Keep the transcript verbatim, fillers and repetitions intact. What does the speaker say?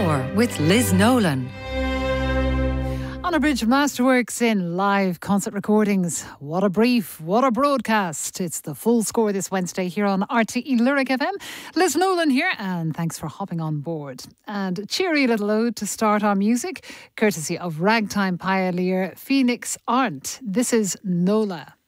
Hour with Liz Nolan. Unabridged Masterworks in live concert recordings. What a brief, what a broadcast. It's the full score this Wednesday here on R T E Lyric F M. Liz Nolan here, and thanks for hopping on board. And a cheery little ode to start our music, courtesy of ragtime pioneer Phoenix Arndt. This is Nola.